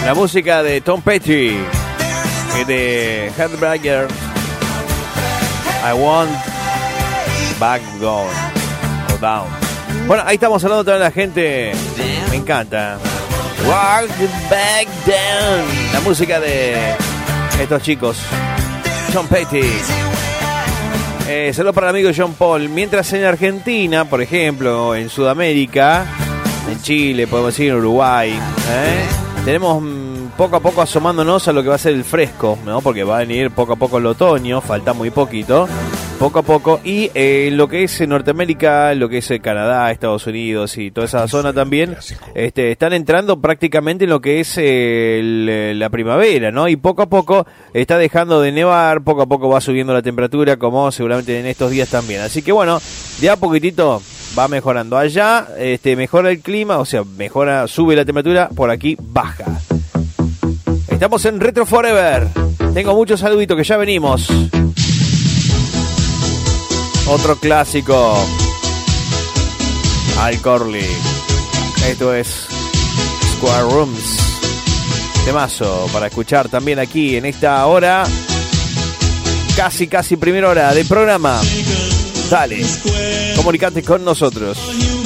La música de Tom Petty y de Heartbreaker. I want back down. Bueno, ahí estamos hablando toda la gente. Me encanta. Walk back down. La música de estos chicos. Tom Petty. Saludos para el amigo John Paul. Mientras en Argentina, por ejemplo, en Sudamérica, en Chile, podemos decir en Uruguay, tenemos poco a poco asomándonos a lo que va a ser el fresco, ¿no? Porque va a venir poco a poco el otoño, falta muy poquito, poco a poco. Y lo que es Norteamérica, lo que es Canadá, Estados Unidos y toda esa zona también, están entrando prácticamente en lo que es la primavera, ¿no? Y poco a poco está dejando de nevar, poco a poco va subiendo la temperatura, como seguramente en estos días también. Así que bueno, de a poquitito va mejorando. Allá mejora el clima, o sea, sube la temperatura, por aquí baja. Estamos en Retro Forever. Tengo muchos saluditos que ya venimos. Otro clásico. Al Corley. Esto es Square Rooms. Temazo para escuchar también aquí en esta hora. Casi primera hora del programa. Dale, comunicate con nosotros.